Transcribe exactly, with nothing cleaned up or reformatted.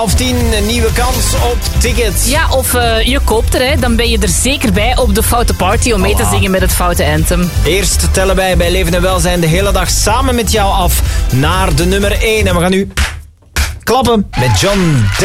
Half tien, een nieuwe kans op tickets. Ja, of uh, je koopt er, hè. Dan ben je er zeker bij op de Foute Party om mee te zingen met het Foute Anthem. Eerst tellen wij bij Leven en Welzijn de hele dag samen met jou af naar de nummer één. En we gaan nu klappen met John